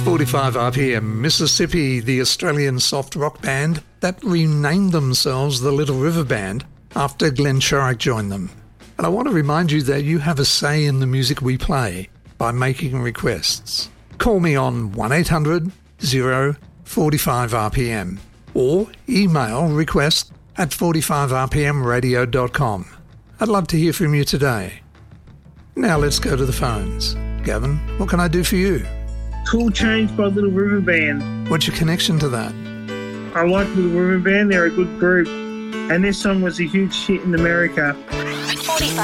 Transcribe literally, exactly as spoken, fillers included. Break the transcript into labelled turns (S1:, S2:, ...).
S1: forty-five R P M, Mississippi, the Australian soft rock band that renamed themselves the Little River Band after Glenn Shorrock joined them. And I want to remind you that you have a say in the music we play by making requests. Call me on one eight hundred oh forty-five R P M or email request at forty-five r p m radio dot com. I'd love to hear from you today. Now let's go to the phones. Gavin, what can I do for you?
S2: Cool Change by Little River Band.
S1: What's your connection to that?
S2: I like Little River Band. They're a good group. And this song was a huge hit in America.
S3: forty-five